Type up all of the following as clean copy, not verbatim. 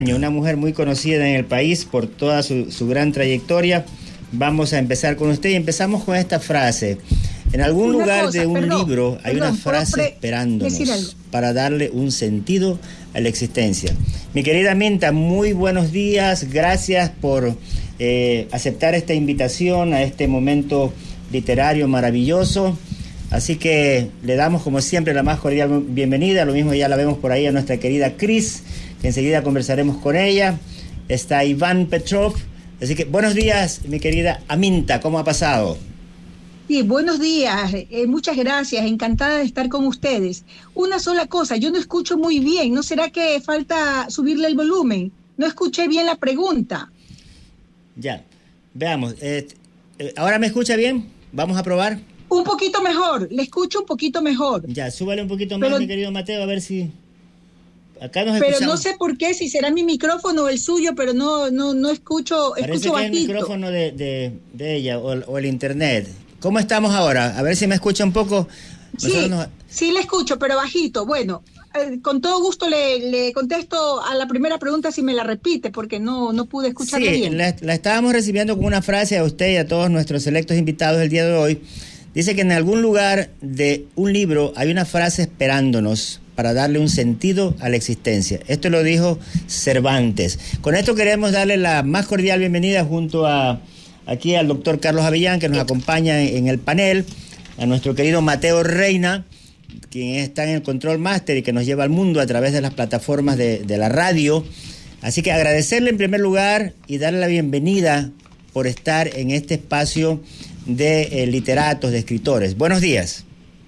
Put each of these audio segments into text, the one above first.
Una mujer muy conocida en el país por toda su gran trayectoria. Vamos a empezar con usted y empezamos con esta frase. En algún lugar de un libro hay una frase esperándonos para darle un sentido a la existencia. Mi querida Minta, muy buenos días. Gracias por aceptar esta invitación a este momento literario maravilloso. Así que le damos, como siempre, la más cordial bienvenida. Lo mismo ya la vemos por ahí a nuestra querida Cris, que enseguida conversaremos con ella. Está Iván Petrov. Así que buenos días, mi querida Aminta, ¿cómo ha pasado? Sí, buenos días, muchas gracias, encantada de estar con ustedes. Una sola cosa, yo no escucho muy bien, ¿no será que falta subirle el volumen? No escuché bien la pregunta. Ya, veamos. ¿Ahora me escucha bien? ¿Vamos a probar? Un poquito mejor, le escucho un poquito mejor. Ya, súbale un poquito más, mi querido Mateo, a ver si... Acá nos Pero escuchamos. no sé por qué, si será mi micrófono o el suyo, pero no escucho, Parece escucho que es bajito. el micrófono de ella o el internet. ¿Cómo estamos ahora? A ver si me escucha un poco. Sí, le escucho, pero bajito. Bueno, con todo gusto le contesto a la primera pregunta si me la repite, porque no pude escucharle bien. La estábamos recibiendo con una frase a usted y a todos nuestros selectos invitados del día de hoy. Dice que en algún lugar de un libro hay una frase esperándonos para darle un sentido a la existencia. Esto lo dijo Cervantes. Con esto queremos darle la más cordial bienvenida junto a aquí al doctor Carlos Avellán, que nos acompaña en el panel, a nuestro querido Mateo Reina, quien está en el Control Master y que nos lleva al mundo a través de las plataformas de la radio. Así que agradecerle en primer lugar y darle la bienvenida por estar en este espacio de literatos, de escritores. Buenos días.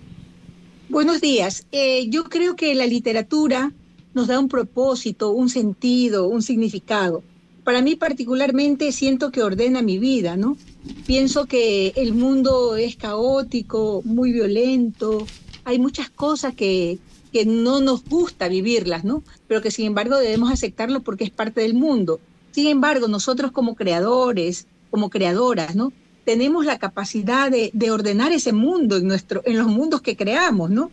Buenos días. Yo creo que la literatura nos da un propósito, un sentido, un significado. Para mí particularmente siento que ordena mi vida, ¿no? Pienso que el mundo es caótico, muy violento, hay muchas cosas que no nos gusta vivirlas, ¿no? Pero que sin embargo debemos aceptarlo porque es parte del mundo. Sin embargo, nosotros como creadores, como creadoras, ¿no? Tenemos la capacidad de ordenar ese mundo en los mundos que creamos, ¿no?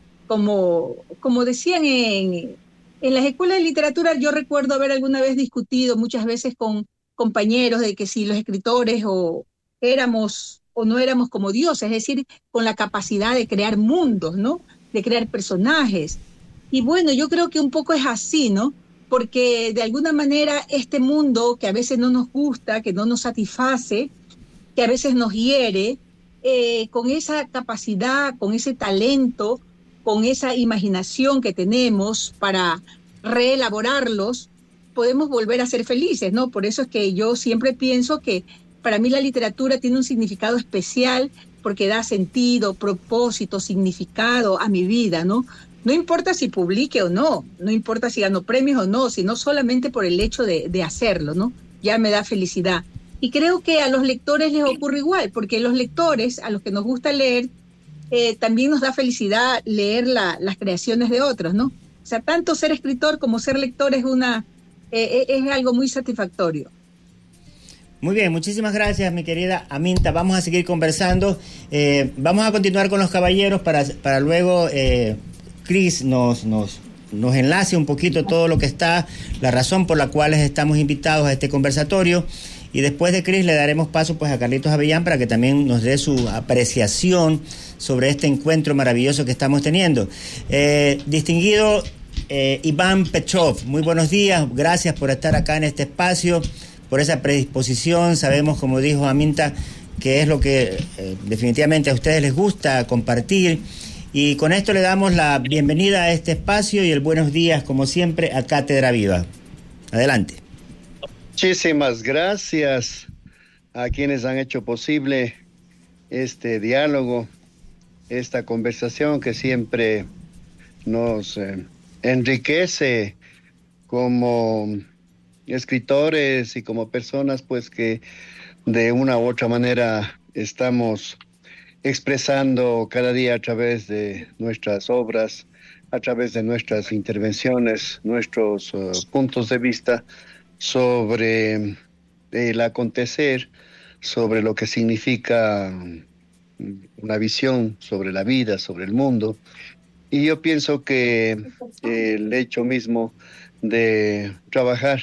Como decían en las escuelas de literatura, yo recuerdo haber alguna vez discutido muchas veces con compañeros de que si los escritores o éramos o no éramos como dioses, es decir, con la capacidad de crear mundos, ¿no? De crear personajes. Y bueno, yo creo que un poco es así, ¿no? Porque de alguna manera este mundo que a veces no nos gusta, que no nos satisface, que a veces nos hiere, con esa capacidad, con ese talento, con esa imaginación que tenemos para reelaborarlos, podemos volver a ser felices, ¿no? Por eso es que yo siempre pienso que para mí la literatura tiene un significado especial porque da sentido, propósito, significado a mi vida, ¿no? No importa si publique o no, no importa si gano premios o no, sino solamente por el hecho de hacerlo, ¿no? Ya me da felicidad. Y creo que a los lectores les ocurre igual, porque los lectores, a los que nos gusta leer, también nos da felicidad leer las creaciones de otros, ¿no? O sea, tanto ser escritor como ser lector es algo muy satisfactorio. Muy bien, muchísimas gracias, mi querida Aminta. Vamos a seguir conversando. Vamos a continuar con los caballeros para luego Cris nos enlace un poquito todo lo que está, la razón por la cual estamos invitados a este conversatorio. Y después de Cris le daremos paso pues a Carlitos Avellán para que también nos dé su apreciación sobre este encuentro maravilloso que estamos teniendo. Distinguido Iván Petrov, muy buenos días, gracias por estar acá en este espacio, por esa predisposición. Sabemos, como dijo Aminta, que es lo que definitivamente a ustedes les gusta compartir. Y con esto le damos la bienvenida a este espacio y el buenos días, como siempre, a Cátedra Viva. Adelante. Muchísimas gracias a quienes han hecho posible este diálogo, esta conversación que siempre nos enriquece como escritores y como personas pues que de una u otra manera estamos expresando cada día a través de nuestras obras, a través de nuestras intervenciones, nuestros puntos de vista sobre el acontecer, sobre lo que significa una visión sobre la vida, sobre el mundo. Y yo pienso que el hecho mismo de trabajar